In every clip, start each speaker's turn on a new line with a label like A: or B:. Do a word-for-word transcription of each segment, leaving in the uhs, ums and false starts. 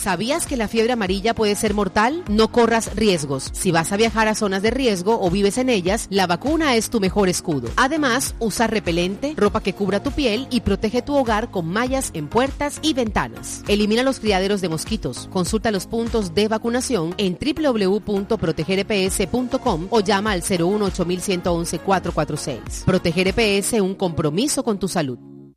A: ¿Sabías que la fiebre amarilla puede ser mortal? No corras riesgos. Si vas a viajar a zonas de riesgo o vives en ellas, la vacuna es tu mejor escudo. Además, usa repelente, ropa que cubra tu piel y protege tu hogar con mallas en puertas y ventanas. Elimina los criaderos de mosquitos. Consulta los puntos de vacunación en doble u doble u doble u punto proteger e pe ese punto com o llama al cero uno ocho uno uno uno cuatro cuatro seis. Proteger E P S, un compromiso con tu salud.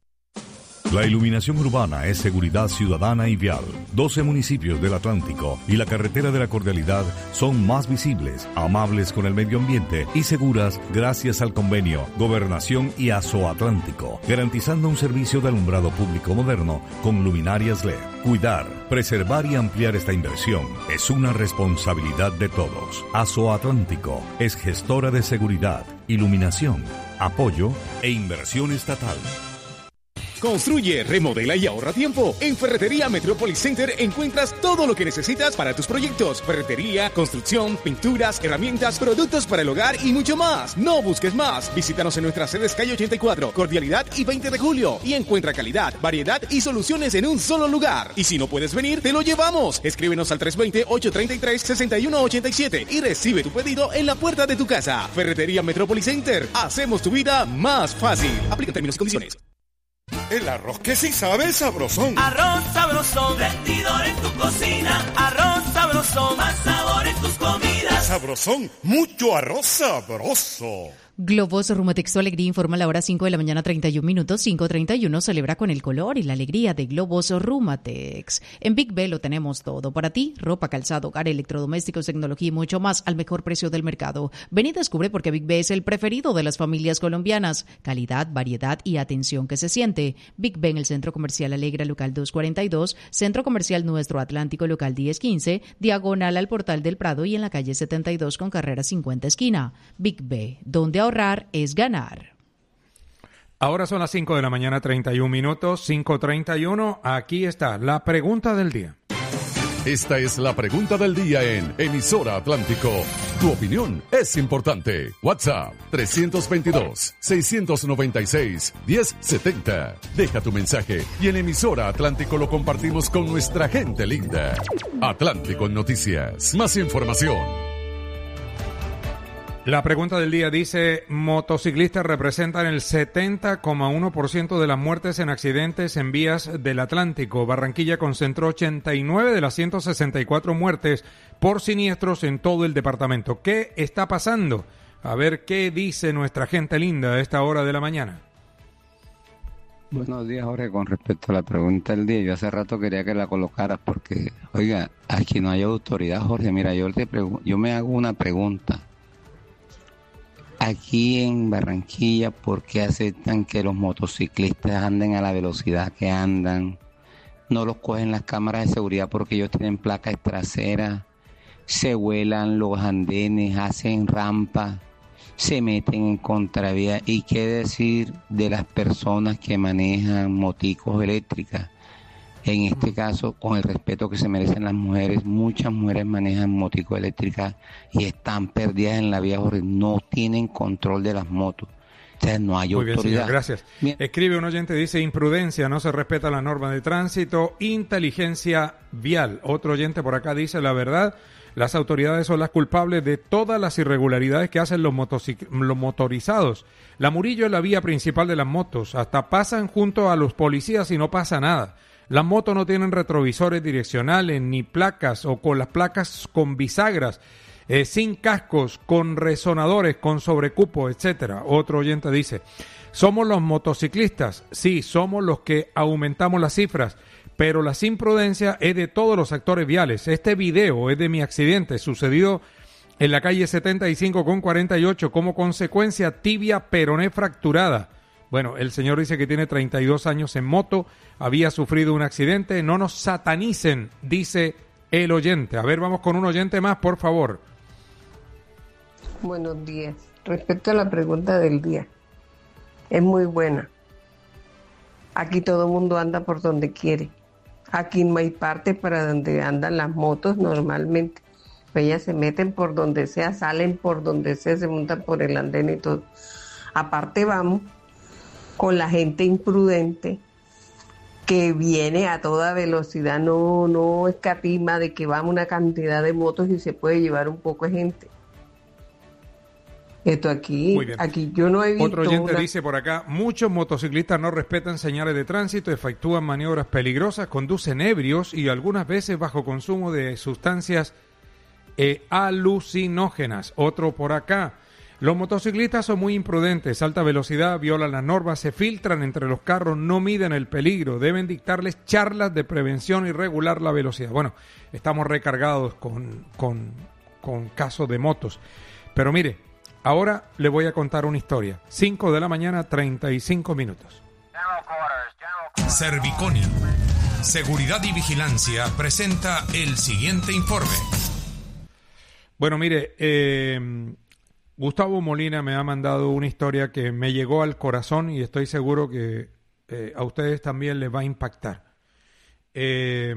B: La iluminación urbana es seguridad ciudadana y vial. doce municipios del Atlántico y la carretera de la Cordialidad son más visibles, amables con el medio ambiente y seguras gracias al convenio Gobernación y Azoatlántico, garantizando un servicio de alumbrado público moderno con luminarias L E D. Cuidar, preservar y ampliar esta inversión es una responsabilidad de todos. Azoatlántico es gestora de seguridad, iluminación, apoyo e inversión estatal.
C: Construye, remodela y ahorra tiempo. En Ferretería Metropolis Center encuentras todo lo que necesitas para tus proyectos. Ferretería, construcción, pinturas, herramientas, productos para el hogar y mucho más. No busques más. Visítanos en nuestras sedes calle ochenta y cuatro, Cordialidad y veinte de julio. Y encuentra calidad, variedad y soluciones en un solo lugar. Y si no puedes venir, te lo llevamos. Escríbenos al tres dos cero, ocho tres tres, seis uno ocho siete y recibe tu pedido en la puerta de tu casa. Ferretería Metropolis Center. Hacemos tu vida más fácil. Aplica términos y condiciones.
D: El arroz que sí sabe sabrosón.
E: Arroz sabrosón, rendidor en tu cocina. Arroz sabrosón, más sabor en tus comidas.
D: Sabrosón, mucho arroz sabroso.
F: Globos Rumatex, tu alegría, informa a la hora cinco de la mañana, treinta y un minutos. cinco treinta y uno celebra con el color y la alegría de Globos Rumatex. En Big B lo tenemos todo para ti: ropa, calzado, hogar, electrodomésticos, tecnología y mucho más al mejor precio del mercado. Ven y descubre por qué Big B es el preferido de las familias colombianas. Calidad, variedad y atención que se siente. Big B en el Centro Comercial Alegra, local doscientos cuarenta y dos, Centro Comercial Nuestro Atlántico, local diez quince, diagonal al Portal del Prado y en la calle setenta y dos con carrera cincuenta esquina. Big B, donde ahorrar es ganar.
G: Ahora son las cinco de la mañana, treinta y un minutos, cinco treinta y uno. Aquí está la pregunta del día.
H: Esta es la pregunta del día en Emisora Atlántico. Tu opinión es importante. WhatsApp tres dos dos, seis nueve seis, uno cero siete cero. Deja tu mensaje y en Emisora Atlántico lo compartimos con nuestra gente linda. Atlántico Noticias. Más información.
G: La pregunta del día dice: motociclistas representan el setenta coma uno por ciento de las muertes en accidentes en vías del Atlántico. Barranquilla concentró ochenta y nueve de las ciento sesenta y cuatro muertes por siniestros en todo el departamento. ¿Qué está pasando? A ver qué dice nuestra gente linda a esta hora de la mañana.
I: Buenos días, Jorge. Con respecto a la pregunta del día, yo hace rato quería que la colocaras porque, oiga, aquí no hay autoridad, Jorge. Mira, yo te pregun- yo me hago una pregunta. Aquí en Barranquilla, ¿por qué aceptan que los motociclistas anden a la velocidad que andan? No los cogen las cámaras de seguridad porque ellos tienen placas traseras, se vuelan los andenes, hacen rampas, se meten en contravía. ¿Y qué decir de las personas que manejan moticos eléctricas? En este caso, con el respeto que se merecen las mujeres, muchas mujeres manejan moticos eléctricas y están perdidas en la vía, porque no tienen control de las motos. O sea, no hay
G: Muy bien,
I: autoridad.
G: señor, gracias. Bien. Escribe un oyente, dice: imprudencia, no se respeta la norma de tránsito, inteligencia vial. Otro oyente por acá dice: la verdad, las autoridades son las culpables de todas las irregularidades que hacen los, motocic- los motorizados. La Murillo es la vía principal de las motos, hasta pasan junto a los policías y no pasa nada. Las motos no tienen retrovisores direccionales, ni placas, o con las placas con bisagras, eh, sin cascos, con resonadores, con sobrecupo, etcétera. Otro oyente dice: ¿somos los motociclistas? Sí, somos los que aumentamos las cifras, pero la imprudencia es de todos los actores viales. Este video es de mi accidente sucedido en la calle setenta y cinco con cuarenta y ocho, como consecuencia tibia peroné fracturada. Bueno, el señor dice que tiene treinta y dos años en moto, había sufrido un accidente. No nos satanicen, dice el oyente. A ver, vamos con un oyente más, por favor.
J: Buenos días. Respecto a la pregunta del día, es muy buena. Aquí todo el mundo anda por donde quiere. Aquí no hay parte para donde andan las motos normalmente. Ellas se meten por donde sea, salen por donde sea, se montan por el andén y todo. Aparte vamos con la gente imprudente que viene a toda velocidad, no, no escatima de que va una cantidad de motos y se puede llevar un poco de gente. Esto aquí, aquí yo no he visto.
G: Otro oyente
J: una...
G: dice por acá, muchos motociclistas no respetan señales de tránsito, efectúan maniobras peligrosas, conducen ebrios y algunas veces bajo consumo de sustancias eh, alucinógenas. Otro por acá, los motociclistas son muy imprudentes, alta velocidad, violan las normas, se filtran entre los carros, no miden el peligro, deben dictarles charlas de prevención y regular la velocidad. Bueno, estamos recargados con, con, con casos de motos, pero mire, ahora le voy a contar una historia. cinco de la mañana, treinta y cinco minutos.
K: Serviconi, Seguridad y Vigilancia, presenta el siguiente informe.
G: Bueno, mire, eh, Gustavo Molina me ha mandado una historia que me llegó al corazón y estoy seguro que eh, a ustedes también les va a impactar. Eh,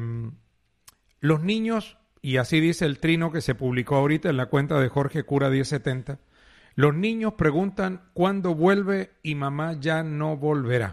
G: los niños, y así dice el trino que se publicó ahorita en la cuenta de Jorge Cura diez setenta, los niños preguntan cuándo vuelve y mamá ya no volverá.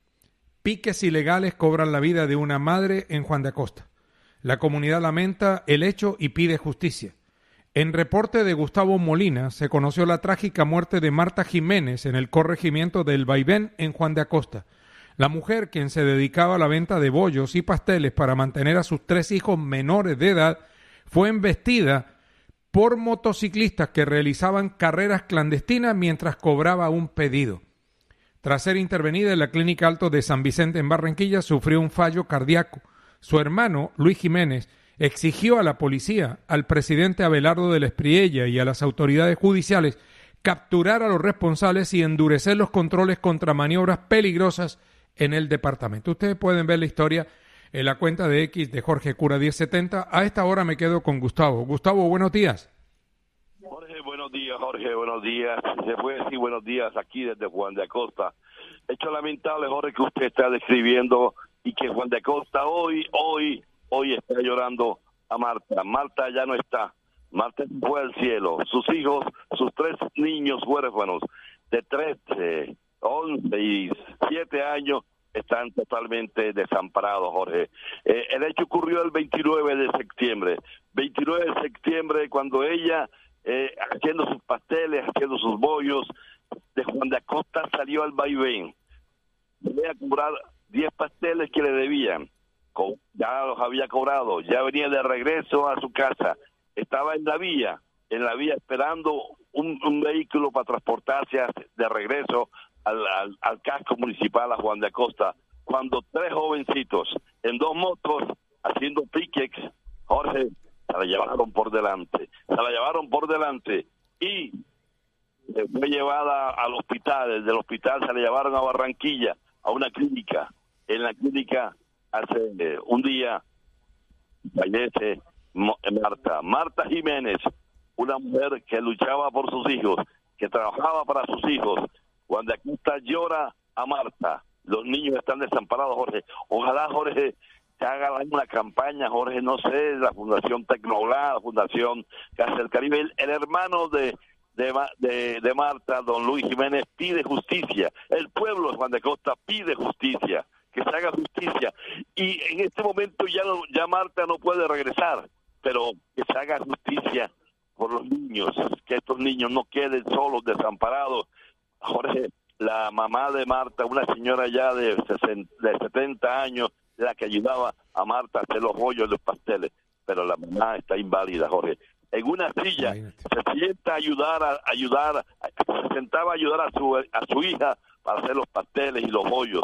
G: Piques ilegales cobran la vida de una madre en Juan de Acosta. La comunidad lamenta el hecho y pide justicia. En reporte de Gustavo Molina se conoció la trágica muerte de Marta Jiménez en el corregimiento del Vaivén en Juan de Acosta. La mujer, quien se dedicaba a la venta de bollos y pasteles para mantener a sus tres hijos menores de edad, fue embestida por motociclistas que realizaban carreras clandestinas mientras cobraba un pedido. Tras ser intervenida en la Clínica Alto de San Vicente en Barranquilla, sufrió un fallo cardíaco. Su hermano, Luis Jiménez, exigió a la policía, al presidente Abelardo de la Espriella y a las autoridades judiciales capturar a los responsables y endurecer los controles contra maniobras peligrosas en el departamento. Ustedes pueden ver la historia en la cuenta de X de Jorge Cura diez setenta. A esta hora me quedo con Gustavo. Gustavo, buenos días.
L: Jorge, buenos días, Jorge, buenos días. Se puede decir buenos días aquí desde Juan de Acosta. Hecho lamentable, Jorge, que usted está describiendo y que Juan de Acosta hoy, hoy, hoy está llorando a Marta. Marta ya no está. Marta fue al cielo. Sus hijos, sus tres niños huérfanos de trece, once y siete años están totalmente desamparados, Jorge. Eh, el hecho ocurrió el veintinueve de septiembre. veintinueve de septiembre, cuando ella, eh, haciendo sus pasteles, haciendo sus bollos, de Juan de Acosta salió al vaivén. Venía a cobrar diez pasteles que le debían. Ya los había cobrado. Ya venía de regreso a su casa. Estaba en la vía, en la vía esperando un, un vehículo para transportarse de regreso Al, al, al casco municipal a Juan de Acosta, cuando tres jovencitos en dos motos haciendo piques, Jorge, se la llevaron por delante, se la llevaron por delante y fue llevada al hospital. Desde el hospital se la llevaron a Barranquilla, a una clínica. En la clínica hace eh, un día fallece Marta. Marta Jiménez, una mujer que luchaba por sus hijos, que trabajaba para sus hijos. Juan de Acosta llora a Marta. Los niños están desamparados, Jorge. Ojalá, Jorge, se haga una campaña, Jorge, no sé, la Fundación Tecnolá, la Fundación Casa del Caribe. El, el hermano de, de, de, de Marta, don Luis Jiménez, pide justicia. El pueblo de Juan de Acosta pide justicia, que se haga justicia. Y en este momento ya, no, ya Marta no puede regresar, pero que se haga justicia por los niños, que estos niños no queden solos, desamparados. Jorge, la mamá de Marta, una señora ya de, sesenta, de setenta años, la que ayudaba a Marta a hacer los bollos y los pasteles, pero la mamá está inválida, Jorge. En una silla se sienta a ayudar, a ayudar, se sentaba a ayudar a su a su hija para hacer los pasteles y los bollos.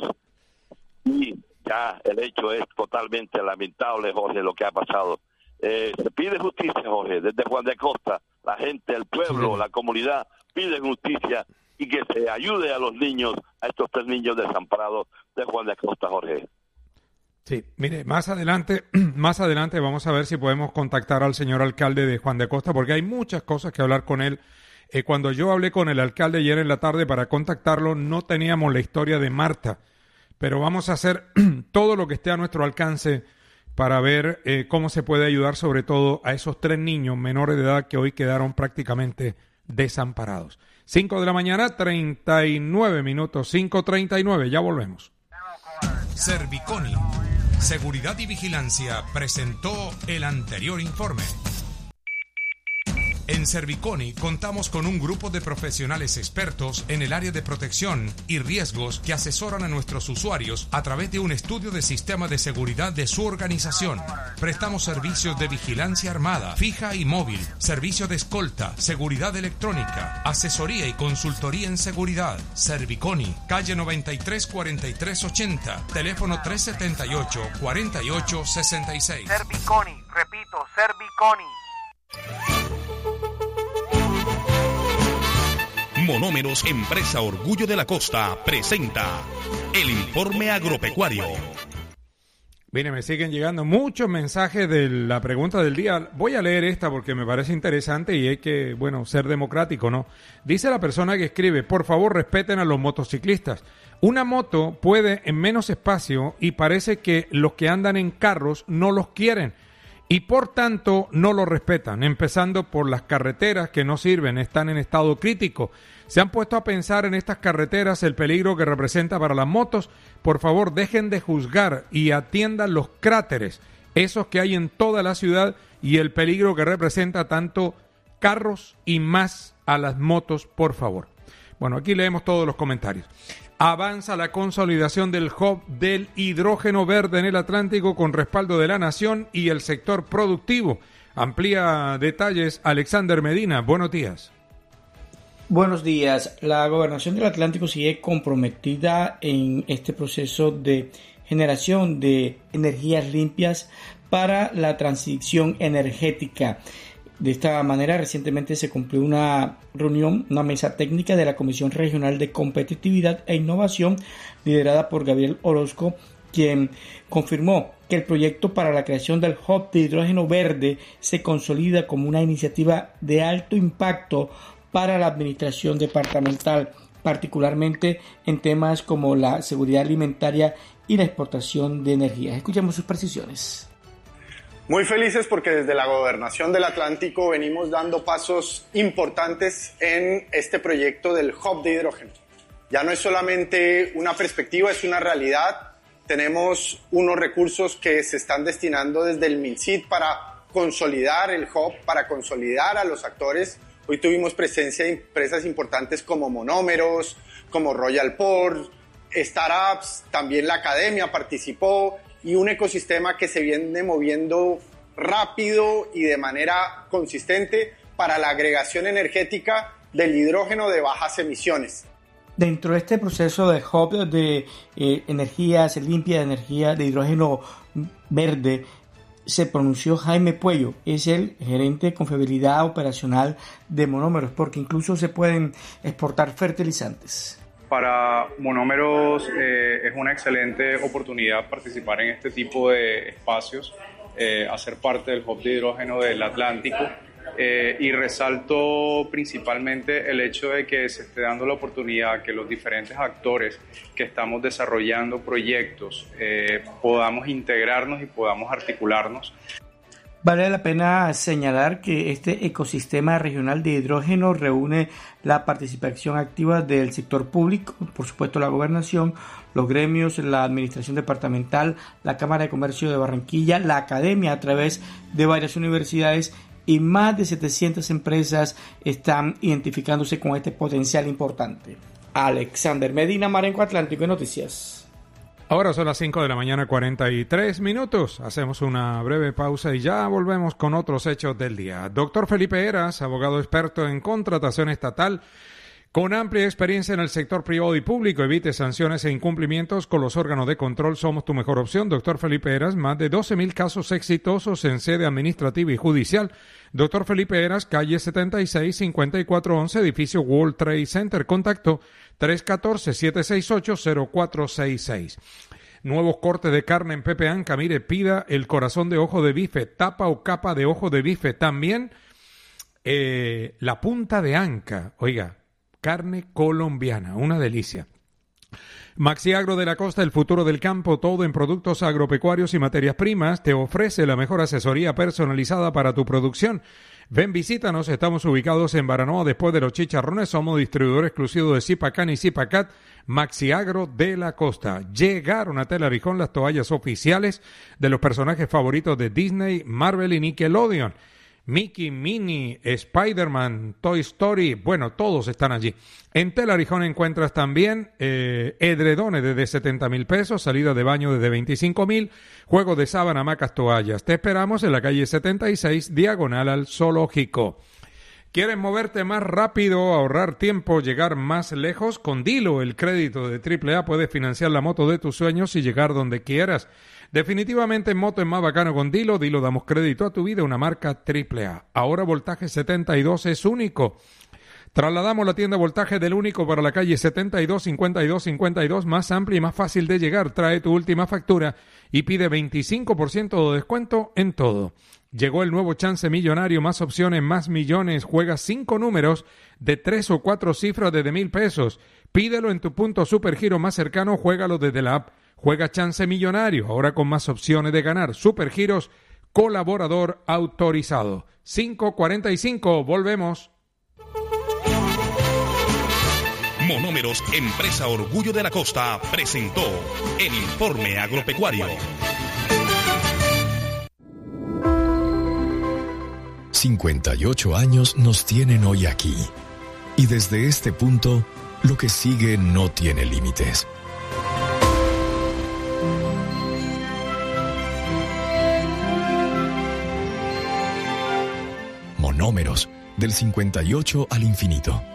L: Y ya el hecho es totalmente lamentable, Jorge, lo que ha pasado. Eh, se pide justicia, Jorge, desde Juan de Acosta, la gente, el pueblo, sí, la comunidad pide justicia y que se ayude a los niños, a estos tres niños desamparados de Juan de Acosta, Jorge.
G: Sí, mire, más adelante, más adelante vamos a ver si podemos contactar al señor alcalde de Juan de Acosta, porque hay muchas cosas que hablar con él. Eh, cuando yo hablé con el alcalde ayer en la tarde para contactarlo, no teníamos la historia de Marta, pero vamos a hacer todo lo que esté a nuestro alcance para ver eh, cómo se puede ayudar sobre todo a esos tres niños menores de edad que hoy quedaron prácticamente desamparados. cinco de la mañana, treinta y nueve minutos, cinco treinta y nueve, ya volvemos.
K: Serviconi. Seguridad y Vigilancia presentó el anterior informe. En Serviconi contamos con un grupo de profesionales expertos en el área de protección y riesgos que asesoran a nuestros usuarios a través de un estudio de sistema de seguridad de su organización. Prestamos servicios de vigilancia armada, fija y móvil, servicio de escolta, seguridad electrónica, asesoría y consultoría en seguridad. Serviconi, calle noventa y tres cuarenta y tres ochenta, teléfono tres setenta y ocho cuarenta y ocho sesenta y seis.
M: Serviconi, repito, Serviconi.
N: Monómeros, empresa Orgullo de la Costa, presenta el informe agropecuario.
G: Mire, me siguen llegando muchos mensajes de la pregunta del día. Voy a leer esta porque me parece interesante y hay que, bueno, ser democrático, ¿no? Dice la persona que escribe, por favor respeten a los motociclistas. Una moto puede en menos espacio y parece que los que andan en carros no los quieren. Y por tanto no lo respetan, empezando por las carreteras que no sirven, están en estado crítico. ¿Se han puesto a pensar en estas carreteras el peligro que representa para las motos? Por favor, dejen de juzgar y atiendan los cráteres, esos que hay en toda la ciudad, y el peligro que representa tanto carros y más a las motos, por favor. Bueno, aquí leemos todos los comentarios. Avanza la consolidación del hub del hidrógeno verde en el Atlántico con respaldo de la Nación y el sector productivo. Amplía detalles Alexander Medina. Buenos días.
O: Buenos días. La Gobernación del Atlántico sigue comprometida en este proceso de generación de energías limpias para la transición energética. De esta manera, recientemente se cumplió una reunión, una mesa técnica de la Comisión Regional de Competitividad e Innovación, liderada por Gabriel Orozco, quien confirmó que el proyecto para la creación del hub de hidrógeno verde se consolida como una iniciativa de alto impacto para la administración departamental, particularmente en temas como la seguridad alimentaria y la exportación de energía. Escuchemos sus precisiones.
P: Muy felices porque desde la Gobernación del Atlántico venimos dando pasos importantes en este proyecto del hub de hidrógeno. Ya no es solamente una perspectiva, es una realidad. Tenemos unos recursos que se están destinando desde el MinSID para consolidar el hub, para consolidar a los actores. Hoy tuvimos presencia de empresas importantes como Monómeros, como Royal Port, startups, también la academia participó, y un ecosistema que se viene moviendo rápido y de manera consistente para la agregación energética del hidrógeno de bajas emisiones.
O: Dentro de este proceso de hub de eh, energías limpias, de energía de hidrógeno verde, se pronunció Jaime Puello, es el gerente de confiabilidad operacional de Monómeros, porque incluso se pueden exportar fertilizantes.
Q: Para Monómeros eh, es una excelente oportunidad participar en este tipo de espacios, eh, hacer parte del hub de hidrógeno del Atlántico, eh, y resalto principalmente el hecho de que se esté dando la oportunidad que los diferentes actores que estamos desarrollando proyectos eh, podamos integrarnos y podamos articularnos.
O: Vale la pena señalar que este ecosistema regional de hidrógeno reúne la participación activa del sector público, por supuesto la gobernación, los gremios, la administración departamental, la Cámara de Comercio de Barranquilla, la academia a través de varias universidades, y más de setecientas empresas están identificándose con este potencial importante. Alexander Medina, Marenco Atlántico Noticias.
G: Ahora son las cinco de la mañana, cuarenta y tres minutos. Hacemos una breve pausa y ya volvemos con otros hechos del día. Doctor Felipe Heras, abogado experto en contratación estatal, con amplia experiencia en el sector privado y público. Evite sanciones e incumplimientos con los órganos de control. Somos tu mejor opción. Doctor Felipe Heras, más de doce mil casos exitosos en sede administrativa y judicial. Doctor Felipe Heras, calle setenta y seis, cincuenta y cuatro once, edificio World Trade Center. Contacto tres uno cuatro, siete seis ocho, cero cuatro seis seis. Nuevos cortes de carne en Pepe Anca. Mire, pida el corazón de ojo de bife, tapa o capa de ojo de bife. También eh, la punta de anca. Oiga, carne colombiana, una delicia. Maxiagro de la Costa, el futuro del campo, todo en productos agropecuarios y materias primas, te ofrece la mejor asesoría personalizada para tu producción. Ven, visítanos, estamos ubicados en Baranoa, después de los Chicharrones, somos distribuidor exclusivo de Zipacan y Zipacat. Maxiagro de la Costa. Llegaron a Telarijón las toallas oficiales de los personajes favoritos de Disney, Marvel y Nickelodeon. Mickey, Minnie, Spider-Man, Toy Story, bueno, todos están allí. En Telarijón encuentras también eh, edredones desde setenta mil pesos, salida de baño desde veinticinco mil, juegos de sábana, hamacas, toallas. Te esperamos en la calle setenta y seis, diagonal al Zoológico. ¿Quieres moverte más rápido, ahorrar tiempo, llegar más lejos? Con Dilo, el crédito de triple A, puedes financiar la moto de tus sueños y llegar donde quieras. Definitivamente moto es más bacano con Dilo. Dilo, damos crédito a tu vida, una marca triple A. Ahora voltaje setenta y dos es único. Trasladamos la tienda voltaje del único para la calle setenta y dos, cincuenta y dos, cincuenta y dos, más amplia y más fácil de llegar. Trae tu última factura y pide veinticinco por ciento de descuento en todo. Llegó el nuevo chance millonario, más opciones, más millones. Juega cinco números de tres o cuatro cifras desde mil pesos. Pídelo en tu punto Supergiro más cercano, juégalo desde la app. Juega chance millonario, ahora con más opciones de ganar. Supergiros, colaborador autorizado. cinco cuarenta y cinco, volvemos.
N: Monómeros, empresa Orgullo de la Costa, presentó el informe agropecuario.
R: cincuenta y ocho años nos tienen hoy aquí. Y desde este punto, lo que sigue no tiene límites. Monómeros, del cincuenta y ocho al infinito.